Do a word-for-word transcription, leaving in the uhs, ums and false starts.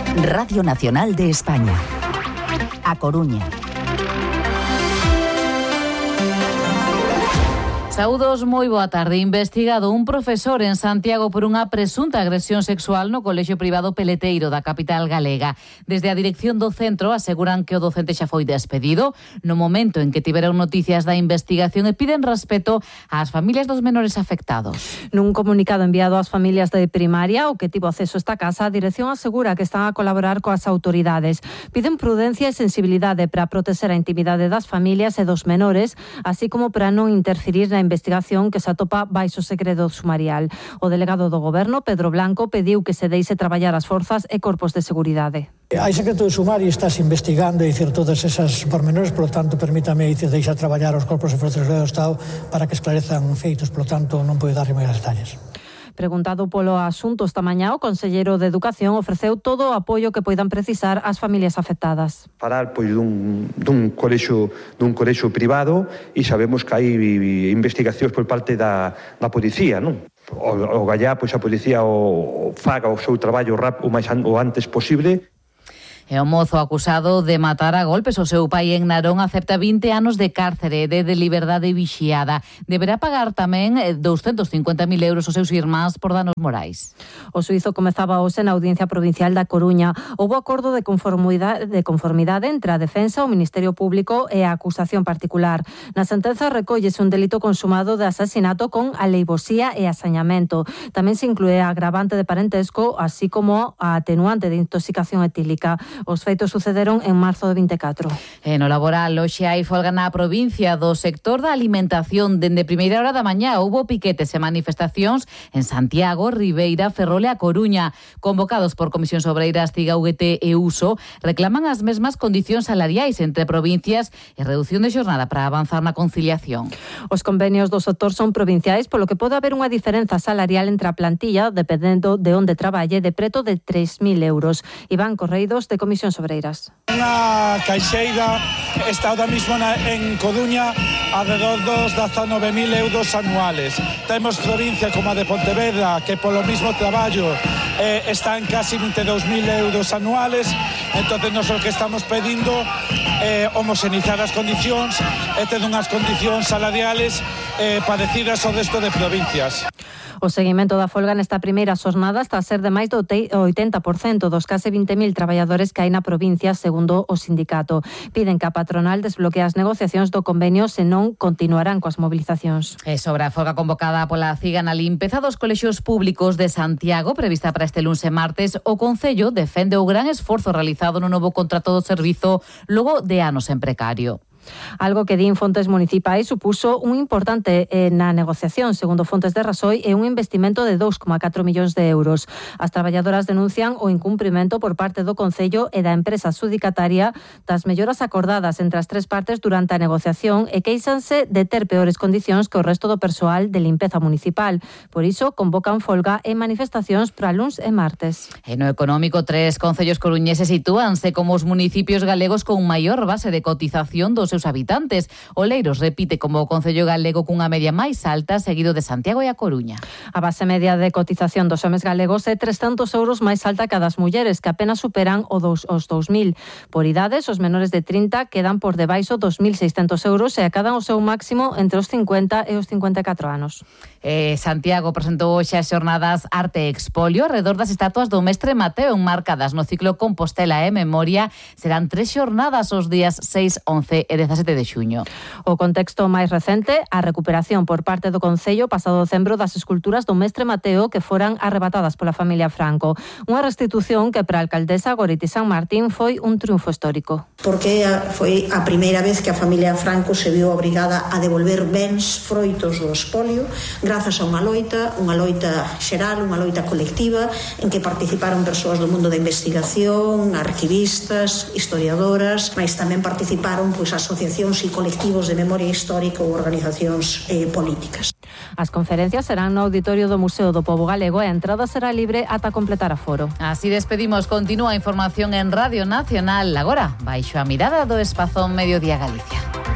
Radio Nacional de España. A Coruña. Saúdos, moi boa tarde. Investigado un profesor en Santiago por unha presunta agresión sexual no colexio privado Peleteiro da capital galega. Desde a dirección do centro aseguran que o docente xa foi despedido no momento en que tiveron noticias da investigación e piden respeto ás familias dos menores afectados. Nun comunicado enviado ás familias de primaria, o que tivo acceso a esta casa, a dirección asegura que están a colaborar coas autoridades. Piden prudencia e sensibilidade para protexer a intimidade das familias e dos menores, así como para non interferir na investigación que se atopa baixo segredo sumarial. O delegado do Goberno, Pedro Blanco, pediu que se deixe traballar as forzas e corpos de seguridade. Hai secreto de sumario e estás investigando e dicir todas esas pormenores, por lo tanto, permítame dicir, deixa traballar os corpos de forzas de seguridade do Estado para que esclarezan feitos, por lo tanto, non podo dar máis detalles. Preguntado polo asunto esta mañá, o conselleiro de Educación ofreceu todo o apoio que poidan precisar as familias afectadas. Falar pois dun, dun colexio dun colexio privado e sabemos que hai investigacións por parte da, da policía, non? O, o gallá, pois a policía o, o faga o seu traballo rap, o máis an, o antes posible. E o mozo acusado de matar a golpes o seu pai en Narón acepta vinte anos de cárcere de, de liberdade vixiada. Deberá pagar tamén doscientos cincuenta mil euros aos seus irmáns por danos morais. O suizo comezaba hoxe na Audiencia Provincial da Coruña. Houbo acordo de conformidade, de conformidade entre a defensa, o Ministerio Público e a acusación particular. Na sentenza recóllese un delito consumado de asasinato con aleivosía e asañamento. Tamén se inclúe a agravante de parentesco, así como a atenuante de intoxicación etílica. Os feitos sucederon en marzo de vinte e catro. E no laboral, hoxe hai folga na provincia do sector da alimentación. Dende primeira hora da mañá houbo piquetes e manifestacións en Santiago, Ribeira, Ferrol e a Coruña. Convocados por Comisións Obreiras, CIGA, U G T e Uso, reclaman as mesmas condicións salariais entre provincias e reducción de xornada para avanzar na conciliación. Os convenios do sector son provinciais, polo que pode haber unha diferenza salarial entre a plantilla, dependendo de onde traballe, de preto de tres mil euros. Iván Correidos, de Comisións Obreiras. Unha caixeira está ahora mismo na, en Coruña alrededor dos dezanove mil euros anuales. Temos provincia como a de Pontevedra que polo mismo traballo eh, está en casi veintidós mil euros anuales. Entonces nós o que estamos pedindo é eh, homogeneizar as condicións e ter unhas condicións salariales eh, parecidas ao resto de provincias. O seguimento da folga nesta primeira xornada está a ser de máis do oitenta por cento dos case vinte mil traballadores que hai na provincia, segundo o sindicato. Piden que a patronal desbloquee as negociacións do convenio, senón continuarán coas mobilizacións. E sobre a folga convocada pola CIGA na limpeza dos colexios públicos de Santiago, prevista para este luns e martes, o Concello defende o gran esforzo realizado no novo contrato do servizo logo de anos en precario. Algo que din fontes municipais supuso un importante eh, na negociación, segundo fontes de Rasoy, e un investimento de dous coma catro millóns de euros. As traballadoras denuncian o incumprimento por parte do Concello e da empresa adxudicataria das melloras acordadas entre as tres partes durante a negociación e queixanse de ter peores condicións que o resto do persoal de limpeza municipal. Por iso, convocan folga e manifestacións para luns e martes. E no económico, tres concellos coruñeses sitúanse como os municipios galegos con maior base de cotización dos seus habitantes. Oleiros repite como o Concello galego cunha media máis alta, seguido de Santiago e a Coruña. A base media de cotización dos homes galegos é trescentos euros máis alta que a das mulleres, que apenas superan o dos, os dous mil. Por idades, os menores de trinta quedan por debaixo dos mil seiscentos euros e acadan o seu máximo entre os cincuenta e os cincuenta e catro anos. Eh, Santiago presentou hoxe as xornadas Arte Expolio arredor das estatuas do mestre Mateo enmarcadas no ciclo Compostela e Memoria. Serán tres xornadas os días seis, once e dezasete de xuño. O contexto máis recente, a recuperación por parte do Concello pasado decembro das esculturas do mestre Mateo que foran arrebatadas pola familia Franco. Unha restitución que para a alcaldesa Goriti San Martín foi un triunfo histórico. Porque foi a primeira vez que a familia Franco se viu obrigada a devolver bens froitos do expolio grazas a unha loita, unha loita xeral, unha loita colectiva en que participaron persoas do mundo da investigación, arquivistas, historiadoras, mas tamén participaron pois asociacións e colectivos de memoria histórica ou organizacións eh, políticas. As conferencias serán no auditorio do Museo do Pobo Galego e a entrada será libre ata completar aforo. Así despedimos, continúa a información en Radio Nacional. Agora, baixo a mirada do Espazón Mediodía Galicia.